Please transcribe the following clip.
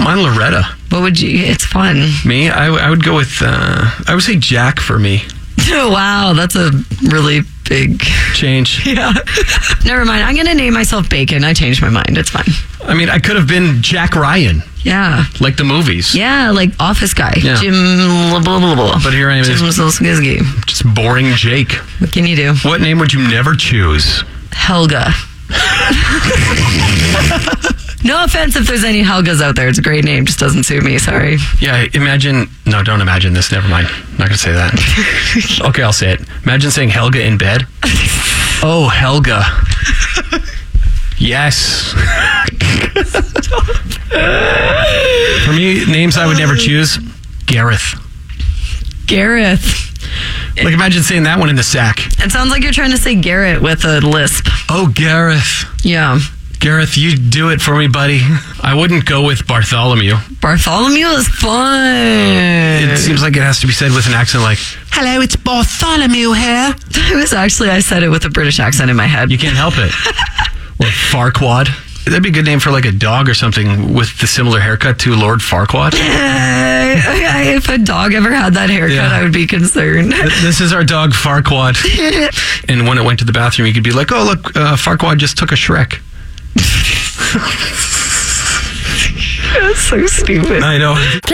mind Loretta. What would you? It's fun. Me? I would go with, I would say Jack for me. Oh, wow, that's a really big change. Yeah. Never mind. I'm going to name myself Bacon. I changed my mind. It's fine. I mean, I could have been Jack Ryan. Yeah. Like the movies. Yeah, like Office guy. Yeah. Jim blah, blah, blah, blah. But here I am. Jim Zolskizgy. Just boring Jake. What can you do? What name would you never choose? Helga. No offense if there's any Helgas out there. It's a great name. Just doesn't suit me. Sorry. Yeah, no, don't imagine this. Never mind. I'm not going to say that. Okay, I'll say it. Imagine saying Helga in bed. Oh, Helga. Yes. For me, names I would never choose. Gareth. Like, imagine saying that one in the sack. It sounds like you're trying to say Garrett with a lisp. Oh, Gareth. Yeah. Gareth, you do it for me, buddy. I wouldn't go with Bartholomew. Bartholomew is fun. It seems like it has to be said with an accent like, hello, it's Bartholomew here. I said it with a British accent in my head. You can't help it. Or Farquaad. That'd be a good name for like a dog or something with the similar haircut to Lord Farquaad. If a dog ever had that haircut, I would be concerned. This is our dog Farquaad. And when it went to the bathroom, you could be like, oh, look, Farquaad just took a Shrek. That's so stupid. I know.